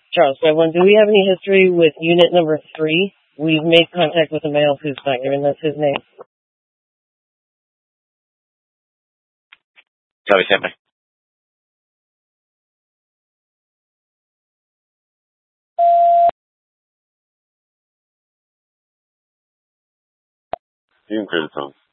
Charles 51, do we have any history with unit number 3? We've made contact with a male who's not giving us his name. Copy, stand by. You can clear the phone.